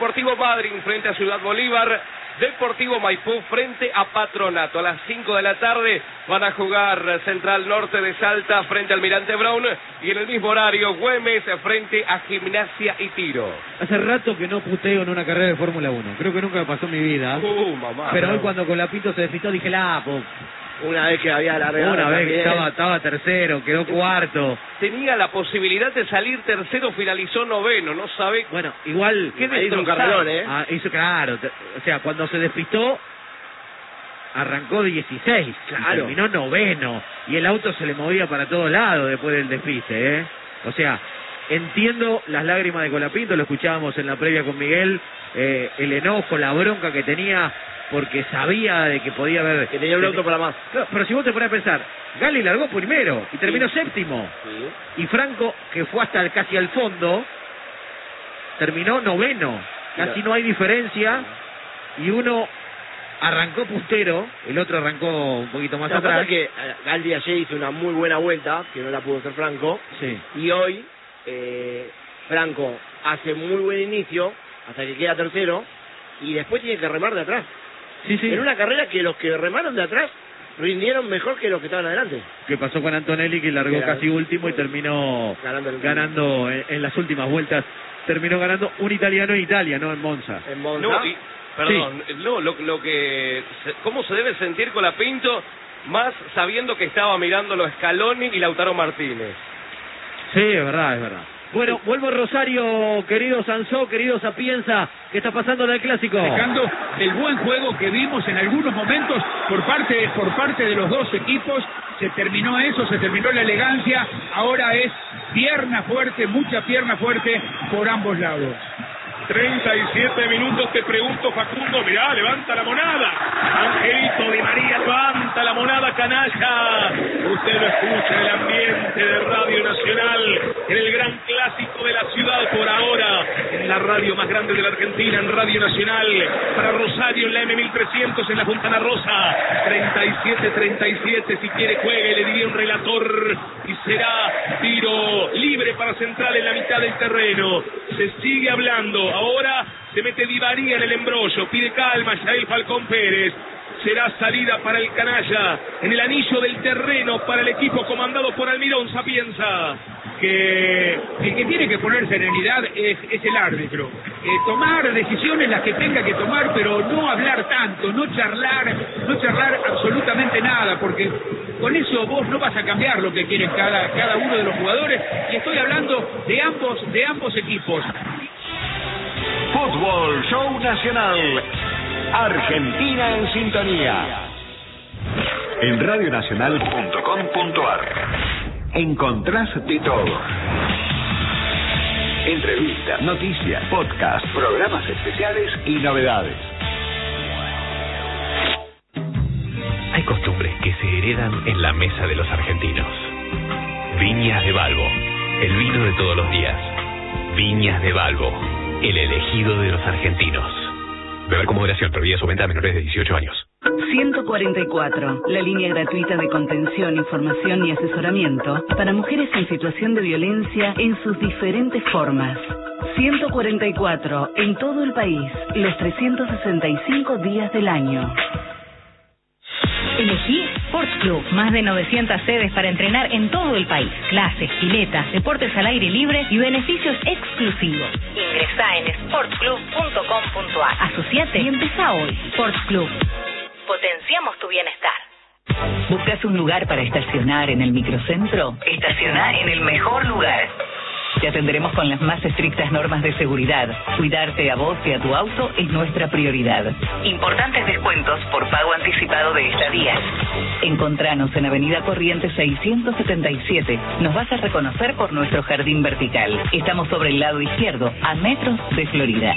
Deportivo Madryn frente a Ciudad Bolívar, Deportivo Maipú frente a Patronato. A las 5 de la tarde van a jugar Central Norte de Salta frente al Almirante Brown y en el mismo horario Güemes frente a Gimnasia y Tiro. Hace rato que no puteo en una carrera de Fórmula 1, creo que nunca me pasó en mi vida. Mamá. Pero hoy cuando Colapinto se despistó dije, una vez que había largado. Una vez que estaba tercero, quedó cuarto. Tenía la posibilidad de salir tercero, finalizó noveno, no sabe. Bueno, igual hizo un carrerón, hizo, claro, o sea, cuando se despistó arrancó 16, claro. Terminó noveno y el auto se le movía para todos lados después del despiste, O sea, entiendo las lágrimas de Colapinto, lo escuchábamos en la previa con Miguel, el enojo, la bronca que tenía porque sabía de que podía haber... Que tenía un auto para más. No, pero si vos te pones a pensar, Gali largó primero y terminó séptimo. Sí. Y Franco, que fue hasta casi al fondo, terminó noveno. Casi no hay diferencia. Y uno arrancó puntero, el otro arrancó un poquito más atrás. Pasa que Galdi ayer hizo una muy buena vuelta, que no la pudo hacer Franco. Sí. Y hoy, Franco hace muy buen inicio, hasta que queda tercero, y después tiene que remar de atrás. Sí, sí. En una carrera que los que remaron de atrás rindieron mejor que los que estaban adelante. ¿Qué pasó con Antonelli, que largó casi último y terminó ganando en las últimas vueltas? Terminó ganando un italiano en Italia, no en Monza. En Monza. No, perdón, sí. No, lo que... ¿Cómo se debe sentir Colapinto, más sabiendo que estaba mirando los Scaloni y Lautaro Martínez? Sí, es verdad, es verdad. Bueno, vuelvo a Rosario, querido Sansó, querido Sapienza, ¿qué está pasando en el Clásico? Dejando el buen juego que vimos en algunos momentos por parte de los dos equipos, se terminó eso, se terminó la elegancia, ahora es pierna fuerte, mucha pierna fuerte por ambos lados. 37 minutos, te pregunto, Facundo, mirá, levanta la monada. Angelito Di María levanta la monada, canalla. Usted lo escucha en el ambiente de Radio Nacional, en el gran clásico de la ciudad por ahora, en la radio más grande de la Argentina, en Radio Nacional, para Rosario en la M1300 en la Fontana Rosa. 37-37, si quiere juegue, le diría un relator, y será tiro libre para Central en la mitad del terreno. Se sigue hablando. Ahora se mete Di María en el embrollo, pide calma Yael Falcón Pérez. Será salida para el canalla en el anillo del terreno para el equipo comandado por Almirón Sapienza. Que el que tiene que poner serenidad es el árbitro. Tomar decisiones las que tenga que tomar, pero no hablar tanto, no charlar absolutamente nada, porque con eso vos no vas a cambiar lo que quieren cada uno de los jugadores, y estoy hablando de ambos equipos. Fútbol Show Nacional. Argentina en sintonía. En radionacional.com.ar encontrás de todo. Entrevistas, noticias, podcast, programas especiales y novedades. Hay costumbres que se heredan en la mesa de los argentinos. Viñas de Balbo, el vino de todos los días. Viñas de Balbo, el elegido de los argentinos. Beber con moderación, prohibida su venta a menores de 18 años. 144, la línea gratuita de contención, información y asesoramiento para mujeres en situación de violencia en sus diferentes formas. 144, en todo el país, los 365 días del año. Elegí Sports Club, más de 900 sedes para entrenar en todo el país. Clases, piletas, deportes al aire libre y beneficios exclusivos. Ingresá en sportsclub.com.ar. Asociate y empezá hoy. Sports Club. Potenciamos tu bienestar. ¿Buscas un lugar para estacionar en el microcentro? Estacioná en el mejor lugar. Te atenderemos con las más estrictas normas de seguridad. Cuidarte a vos y a tu auto es nuestra prioridad. Importantes descuentos por pago anticipado de estadías. Encontranos en Avenida Corrientes 677. Nos vas a reconocer por nuestro jardín vertical. Estamos sobre el lado izquierdo, a metros de Florida.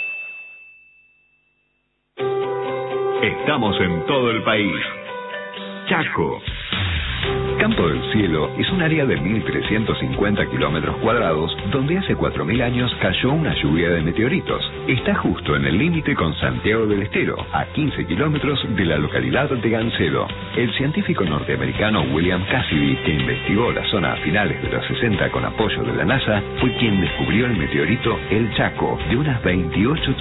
Estamos en todo el país. Chaco. Campo del Cielo es un área de 1.350 kilómetros cuadrados donde hace 4.000 años cayó una lluvia de meteoritos. Está justo en el límite con Santiago del Estero, a 15 kilómetros de la localidad de Gancedo. El científico norteamericano William Cassidy, que investigó la zona a finales de los 60 con apoyo de la NASA, fue quien descubrió el meteorito El Chaco, de unas 28